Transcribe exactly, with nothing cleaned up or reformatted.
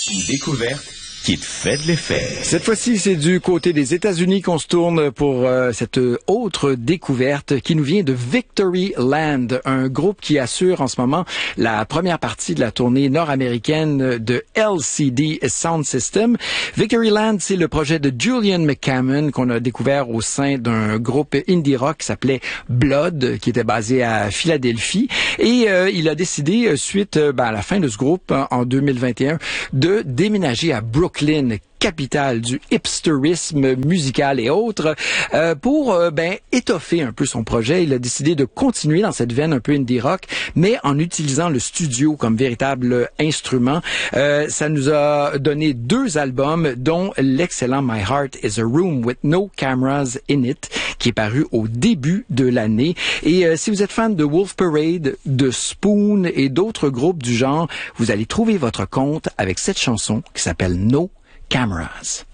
Une découverte qui te fait de l'effet. Cette fois-ci, c'est du côté des États-Unis qu'on se tourne pour euh, cette autre découverte qui nous vient de Victory Land, un groupe qui assure en ce moment la première partie de la tournée nord-américaine de L C D Sound System. Victory Land, c'est le projet de Julian McCammon qu'on a découvert au sein d'un groupe indie rock qui s'appelait Blood, qui était basé à Philadelphie. Et euh, il a décidé, suite euh, ben, à la fin de ce groupe, en deux mille vingt et un, de déménager à Brooklyn, capitale du hipsterisme musical et autres, euh, pour euh, ben étoffer un peu son projet. Il a décidé de continuer dans cette veine un peu indie rock, mais en utilisant le studio comme véritable instrument. Euh, ça nous a donné deux albums, dont l'excellent My Heart is a Room with No Cameras in It, qui est paru au début de l'année. Et euh, si vous êtes fan de Wolf Parade, de Spoon et d'autres groupes du genre, vous allez trouver votre compte avec cette chanson qui s'appelle No Cameras.